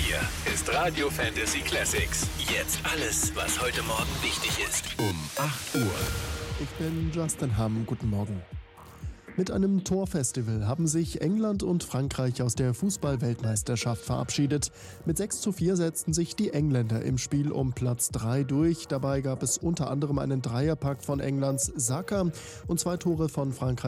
Hier ist Radio Fantasy Classics. Jetzt alles, was heute Morgen wichtig ist. Um 8 Uhr. Ich bin Justin Hamm. Guten Morgen. Mit einem Torfestival haben sich England und Frankreich aus der Fußball-Weltmeisterschaft verabschiedet. Mit 6:4 setzten sich die Engländer im Spiel um Platz 3 durch. Dabei gab es unter anderem einen Dreierpack von Englands Saka und 2 Tore von Frankreich.